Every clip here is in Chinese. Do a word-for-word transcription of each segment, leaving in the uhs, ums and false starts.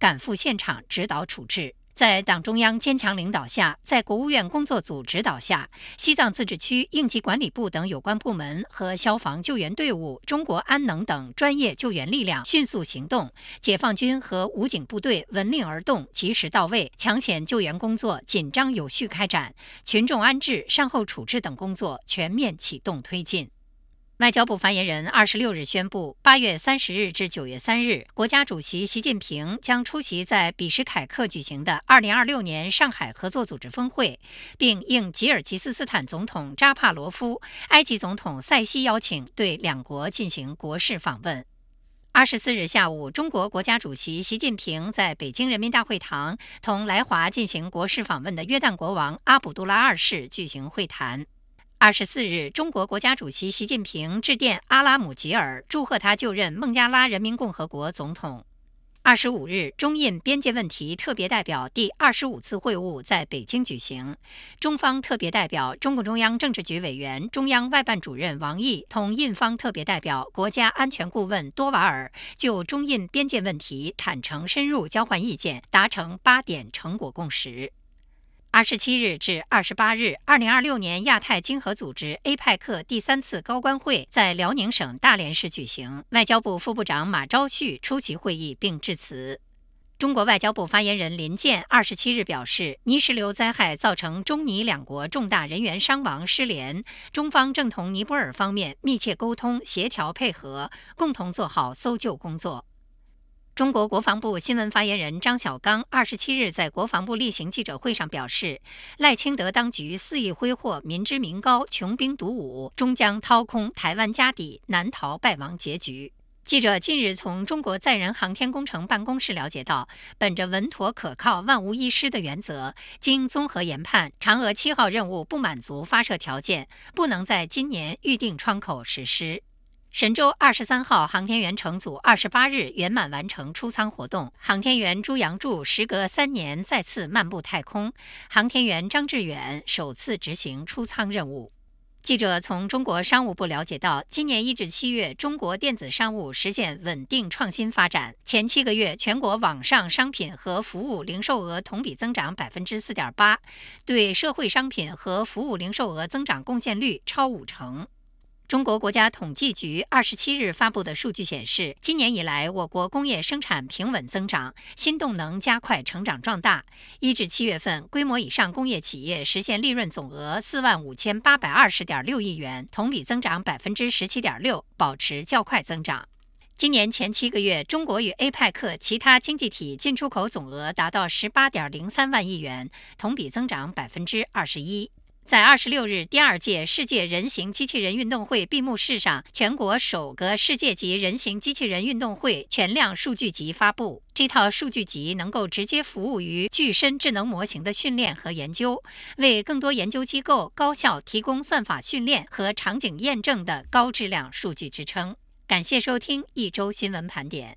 赶赴现场指导处置。在党中央坚强领导下，在国务院工作组指导下，西藏自治区应急管理部等有关部门和消防救援队伍、中国安能等专业救援力量迅速行动，解放军和武警部队闻令而动，及时到位，抢险救援工作紧张有序开展，群众安置、善后处置等工作全面启动推进。外交部发言人二十六日宣布，八月三十日至九月三日，国家主席习近平将出席在比什凯克举行的二零二六年上海合作组织峰会，并应吉尔吉斯斯坦总统扎帕罗夫、埃及总统塞西邀请，对两国进行国事访问。二十四日下午，中国国家主席习近平在北京人民大会堂同来华进行国事访问的约旦国王阿卜杜拉二世举行会谈。二十四日，中国国家主席习近平致电阿拉姆吉尔，祝贺他就任孟加拉人民共和国总统。二十五日，中印边界问题特别代表第二十五次会晤在北京举行，中方特别代表、中共中央政治局委员、中央外办主任王毅同印方特别代表、国家安全顾问多瓦尔就中印边界问题坦诚深入交换意见，达成八点成果共识。二十七日至二十八日，二零二六年亚太经合组织 A P E C 第三次高官会在辽宁省大连市举行，外交部副部长马朝旭出席会议并致辞。中国外交部发言人林健二十七日表示，泥石流灾害造成中尼两国重大人员伤亡失联，中方正同尼泊尔方面密切沟通、协调配合，共同做好搜救工作。中国国防部新闻发言人张晓刚二十七日在国防部例行记者会上表示，赖清德当局肆意挥霍民脂民膏、穷兵黩武，终将掏空台湾家底，难逃败亡结局。记者近日从中国载人航天工程办公室了解到，本着稳妥可靠、万无一失的原则，经综合研判，嫦娥七号任务不满足发射条件，不能在今年预定窗口实施。神舟二十三号航天员乘组二十八日圆满完成出舱活动，航天员朱杨柱时隔三年再次漫步太空，航天员张志远首次执行出舱任务。记者从中国商务部了解到，今年一至七月，中国电子商务实现稳定创新发展。前七个月，全国网上商品和服务零售额同比增长百分之四点八，对社会商品和服务零售额增长贡献率超五成。中国国家统计局二十七日发布的数据显示，今年以来，我国工业生产平稳增长，新动能加快成长壮大。一至七月份，规模以上工业企业实现利润总额四万五千八百二十点六亿元，同比增长百分之十七点六，保持较快增长。今年前七个月，中国与 A P E C 其他经济体进出口总额达到十八点零三万亿元，同比增长百分之二十一。在二十六日第二届世界人形机器人运动会闭幕式上，全国首个世界级人形机器人运动会全量数据集发布。这套数据集能够直接服务于具身智能模型的训练和研究，为更多研究机构高效提供算法训练和场景验证的高质量数据支撑。感谢收听一周新闻盘点。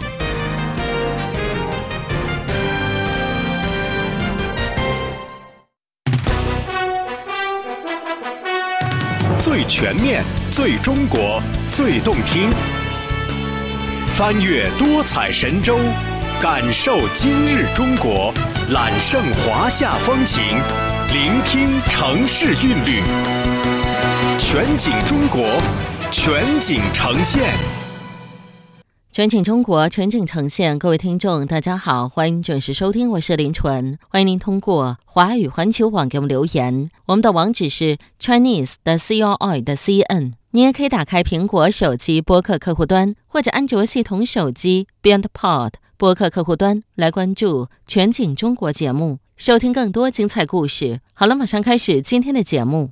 最全面、最中国、最动听，翻越多彩神州，感受今日中国，揽胜华夏风情，聆听城市韵律，全景中国，全景呈现。 全景中国，全景呈现。各位听众大家好，欢迎准时收听，我是林纯。欢迎您通过华语环球网给我们留言，我们的网址是 Chinese 的 C R I 的 C N。 你也可以打开苹果手机播客客户端，或者安卓系统手机 BeyondPod 播客客户端来关注全景中国节目，收听更多精彩故事。好了，马上开始今天的节目。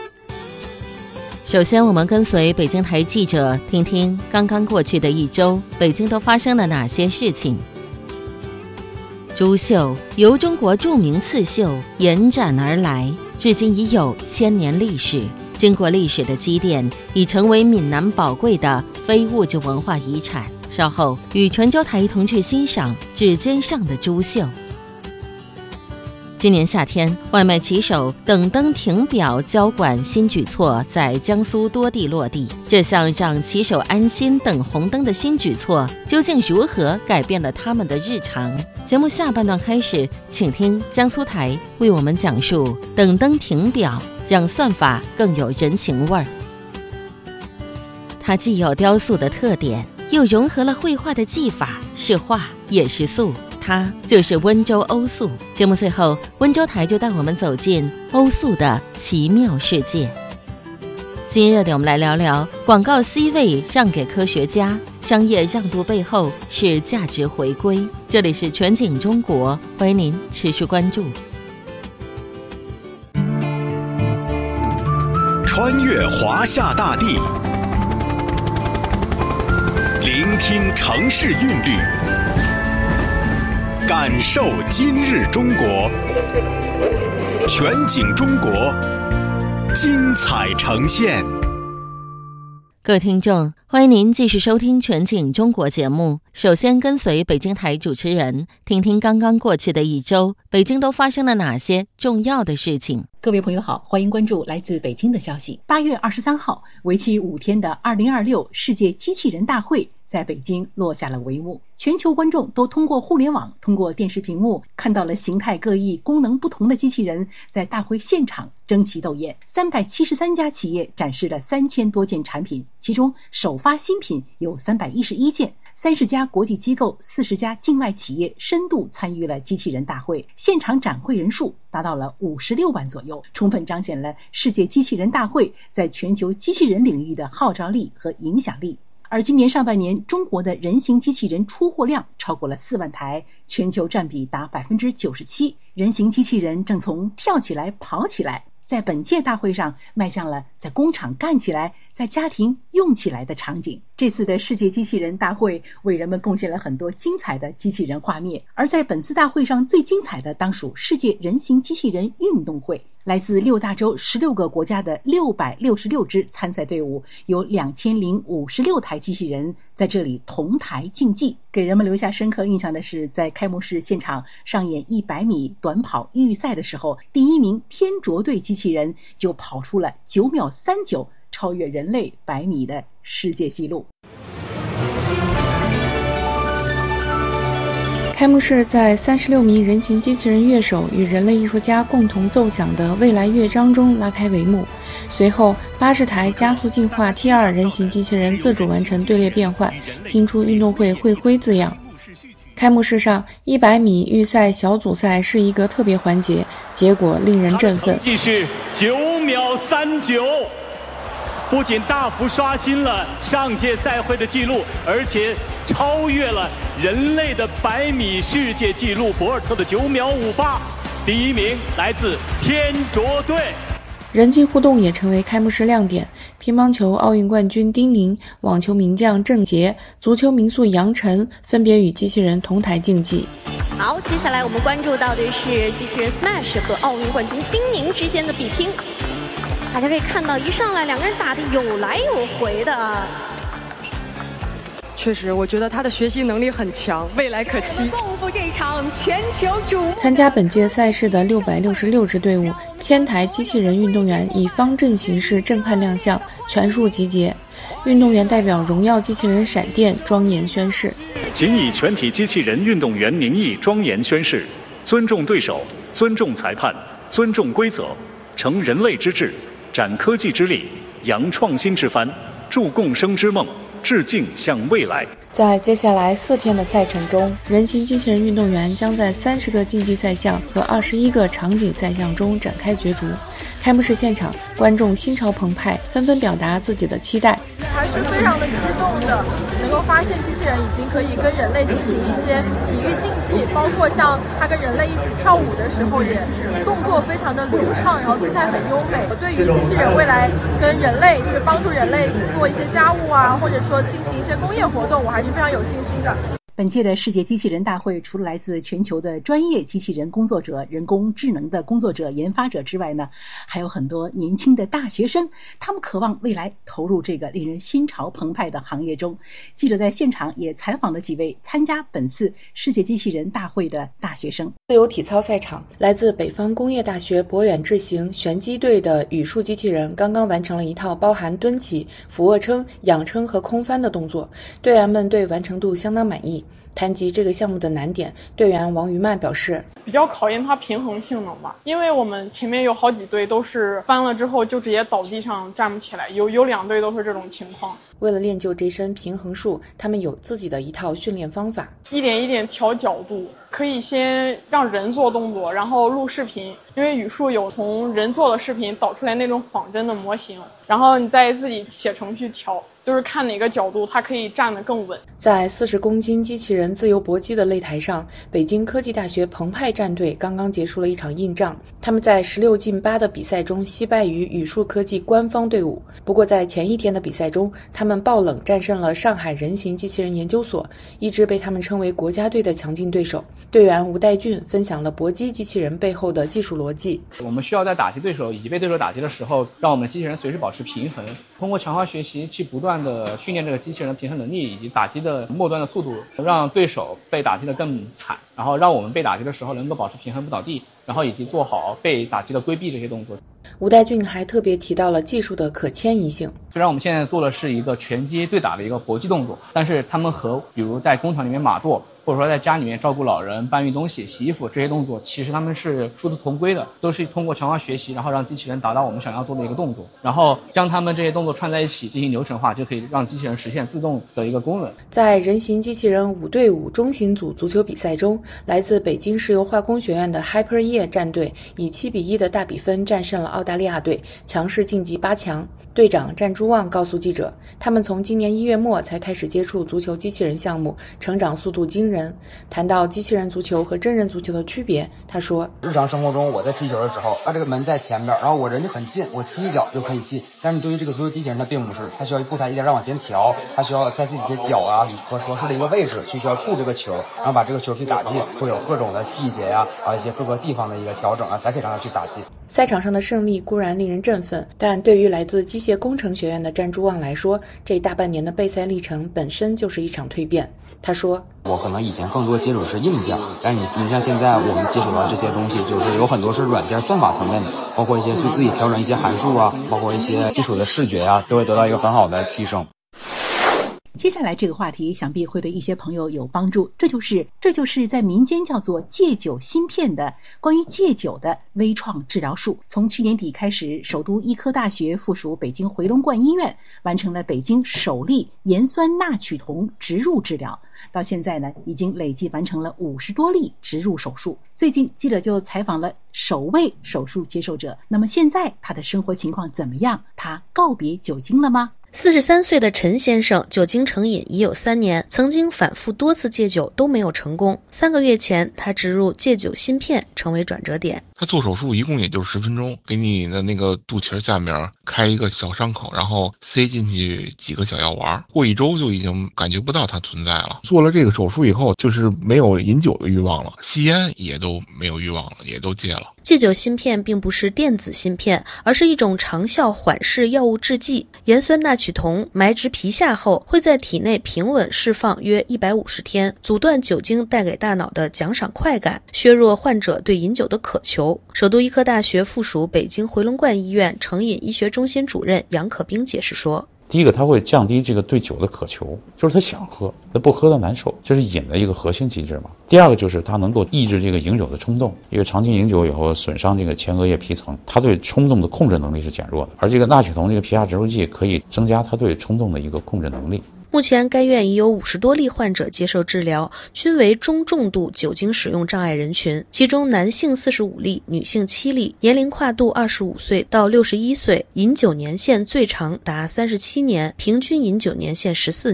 首先，我们跟随北京台记者听听刚刚过去的一周，北京都发生了哪些事情。珠绣由中国著名刺绣延展而来，至今已有千年历史。经过历史的积淀，已成为闽南宝贵的非物质文化遗产。稍后与全球台一同去欣赏指尖上的珠绣。 今年夏天，外卖骑手等灯停表交管新举措在江苏多地落地。这项让骑手安心等红灯的新举措，究竟如何改变了他们的日常？节目下半段开始，请听江苏台为我们讲述等灯停表，让算法更有人情味儿。它既有雕塑的特点，又融合了绘画的技法，是画也是塑。它就是温州欧塑。节目最后，温州台就带我们走进欧塑的奇妙世界。今日的我们来聊聊广告 C 位让给科学家，商业让渡背后是价值回归。这里是全景中国，欢迎您持续关注。 穿越华夏大地，聆听城市韵律，感受今日中国，全景中国，精彩呈现。 各位听众，欢迎您继续收听全景中国节目。首先跟随北京台主持人，听听刚刚过去的一周，北京都发生了哪些重要的事情。 各位朋友好，欢迎关注来自北京的消息。八月二十三号，为期五天的二零二六世界机器人大会在北京落下了帷幕。全球观众都通过互联网、通过电视屏幕看到了形态各异、功能不同的机器人在大会现场争奇斗艳。三百七十三家企业展示了三千多件产品，其中首发新品有三百一十一件。三十家国际机构、四十家境外企业深度参与了机器人大会，现场展会人数达到了五十六万左右，充分彰显了世界机器人大会在全球机器人领域的号召力和影响力。而今年上半年，中国的人形机器人出货量超过了四万台，全球占比达百分之九十七。人形机器人正从跳起来、跑起来，在本届大会上迈向了在工厂干起来，在家庭用起来的场景。这次的世界机器人大会为人们贡献了很多精彩的机器人画面，而在本次大会上最精彩的当属世界人形机器人运动会。来自六大洲十六个国家的六百六十六支参赛队伍，有两千零五十六台机器人在这里同台竞技。给人们留下深刻印象的是，在开幕式现场上演一百米短跑预赛的时候，第一名天卓队机器人就跑出了九秒三九，超越人类百米的世界纪录。 开幕式在三十六名人形机器人乐手与人类艺术家共同奏响的未来乐章中拉开帷幕。随后八十台加速进化 T 二 人形机器人自主完成队列变换，拼出运动会会徽字样。开幕式上一百米预赛小组赛是一个特别环节，结果令人振奋。 成绩是九秒三九，不仅大幅刷新了上届赛会的记录，而且超越了人类的百米世界纪录博尔特的九秒五八。第一名来自天卓队。 人机互动也成为开幕式亮点，乒乓球奥运冠军丁宁、网球名将郑洁、足球名宿杨晨分别与机器人同台竞技。 好，接下来我们关注到的是机器人 Smash 和奥运冠军丁宁之间的比拼。大家可以看到，一上来两个人打得有来有回的。 确实，我觉得他的学习能力很强，未来可期。 共赴这场全球瞩目。 参加本届赛事的六百六十六支队伍，千台机器人运动员以方阵形式震撼亮相，全数集结。运动员代表荣耀机器人闪电庄严宣誓。 谨以全体机器人运动员名义庄严宣誓，尊重对手，尊重裁判，尊重规则，成人类之志，展科技之力，扬创新之帆，铸共生之梦，致敬向未来。 在接下来四天的赛程中，人形机器人运动员将在三十个竞技赛项和二十一个场景赛项中展开角逐。开幕式现场，观众心潮澎湃，纷纷表达自己的期待。 还是非常的激动的，能够发现机器人已经可以跟人类进行一些体育竞技，包括像它跟人类一起跳舞的时候，也动作非常的流畅，然后姿态很优美。对于机器人未来跟人类，就是帮助人类做一些家务啊，或者说进行一些工业活动，我还是非常有信心的。 本届的世界机器人大会，除了来自全球的专业机器人工作者、人工智能的工作者、研发者之外呢，还有很多年轻的大学生，他们渴望未来投入这个令人心潮澎湃的行业中。记者在现场也采访了几位参加本次世界机器人大会的大学生。 自由体操赛场，来自北方工业大学博远智行旋击队的语数机器人刚刚完成了一套包含蹲起、俯卧撑、仰撑和空翻的动作，队员们对完成度相当满意。谈及这个项目的难点，队员王于曼表示， 比较考验它平衡性能吧，因为我们前面有好几队都是翻了之后就直接倒地上站不起来，有有两队都是这种情况。 为了练就这身平衡术，他们有自己的一套训练方法， 一点一点调角度，可以先让人做动作，然后录视频，因为语数有从人做的视频导出来那种仿真的模型，然后你再自己写程序调，就是看哪个角度它可以站得更稳。 在四十公斤机器人自由搏击的擂台上，北京科技大学澎湃战队刚刚结束了一场硬仗，他们在十六进八的比赛中惜败于语数科技官方队伍。不过在前一天的比赛中，他们爆冷战胜了上海人形机器人研究所，一直被他们称为国家队的强劲对手。队员吴代俊分享了搏击机器人背后的技术逻辑。 我们需要在打击对手以及被对手打击的时候，让我们的机器人随时保持平衡，通过强化学习去不断的训练这个机器人的平衡能力以及打击的末端的速度，让对手被打击的更惨，然后让我们被打击的时候能够保持平衡不倒地，然后以及做好被打击的规避这些动作。 吴代俊还特别提到了技术的可迁移性。 虽然我们现在做的是一个拳击对打的一个搏击动作，但是他们和比如在工厂里面码舵，或者说在家里面照顾老人、搬运东西、洗衣服这些动作，其实他们是殊途同归的，都是通过强化学习，然后让机器人达到我们想要做的一个动作，然后将他们这些动作串在一起进行流程化，就可以让机器人实现自动的一个功能。 在人形机器人五对五中型组足球比赛中，来自北京石油化工学院的 HyperYear 战队以七比一的大比分战胜了澳大利亚队，强势晋级八强。队长战朱旺告诉记者，他们从今年一月末才开始接触足球机器人项目，成长速度惊人。谈到机器人足球和真人足球的区别，他说， 日常生活中我在踢球的时候，啊，这个门在前面，然后我人就很近，我踢一脚就可以进。但是对于这个足球机器人，它并不是，它需要步态一点点往前调，它需要在自己的脚啊和合适的一个位置去需要触这个球，然后把这个球去打进，会有各种的细节呀、啊，啊一些各个地方的一个调整啊，才可以让它去打进。 赛场上的胜利固然令人振奋，但对于来自机械工程学院的战朱旺来说，这大半年的备赛历程本身就是一场蜕变。他说， 我可能以前更多接触的是硬件，但是你你像现在我们接触到这些东西，就是有很多是软件算法层面的，包括一些去自己调整一些函数啊，包括一些基础的视觉啊，都会得到一个很好的提升。 接下来这个话题想必会对一些朋友有帮助，这就是这就是在民间叫做戒酒芯片的关于戒酒的微创治疗术。从去年底开始，首都医科大学附属北京回龙观医院完成了北京首例盐酸钠曲酮植入治疗，到现在呢，已经累计完成了五十多例植入手术。最近记者就采访了首位手术接受者，那么现在他的生活情况怎么样？他告别酒精了吗？ 四十三岁的陈先生酒精成瘾已有三年，曾经反复多次戒酒都没有成功。三个月前，他植入戒酒芯片，成为转折点。 他做手术一共也就十分钟，给你的那个肚脐下面开一个小伤口，然后塞进去几个小药丸，过一周就已经感觉不到它存在了。做了这个手术以后，就是没有饮酒的欲望了，吸烟也都没有欲望了，也都戒了。 戒酒芯片并不是电子芯片，而是一种长效缓释药物制剂。盐酸钠曲酮埋植皮下后，会在体内平稳释放约一百五十天，阻断酒精带给大脑的奖赏快感，削弱患者对饮酒的渴求。首都医科大学附属北京回龙观医院成瘾医学中心主任杨可兵解释说， 第一个，它会降低这个对酒的渴求，就是他想喝，他不喝他难受，这是瘾的一个核心机制嘛。第二个就是它能够抑制这个饮酒的冲动，因为长期饮酒以后损伤这个前额叶皮层，它对冲动的控制能力是减弱的，而这个钠曲酮这个皮下植入剂可以增加它对冲动的一个控制能力。 目前该院已有五十多例患者接受治疗，均为中重度酒精使用障碍人群，其中男性四十五例，女性七例，年龄跨度二十五岁到六十一岁，饮酒年限最长达三十七年，平均饮酒年限十四年。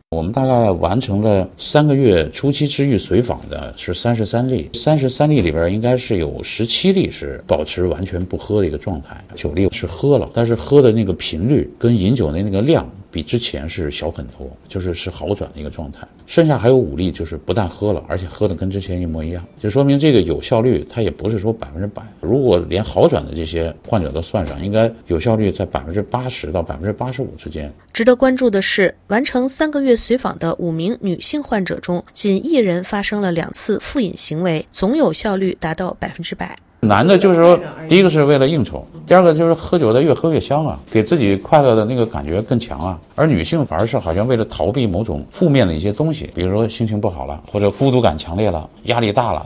我们大概完成了三个月初期治愈随访的是三十三例，三十三例里边应该是有十七例是保持完全不喝的一个状态，九例是喝了，但是喝的那个频率跟饮酒的那个量比之前是小很多，就是是好转的一个状态。剩下还有五例就是不但喝了，而且喝的跟之前一模一样，就说明这个有效率它也不是说百分之百。如果连好转的这些患者都算上，应该有效率在百分之八十到百分之八十五之间。 值得关注的是，完成三个月随访的五名女性患者中，仅一人发生了两次复饮行为，总有效率达到百分之百。 男的就是说，第一个是为了应酬，第二个就是喝酒的越喝越香啊，给自己快乐的那个感觉更强啊。而女性反而是好像为了逃避某种负面的一些东西，比如说心情不好了，或者孤独感强烈了，压力大了，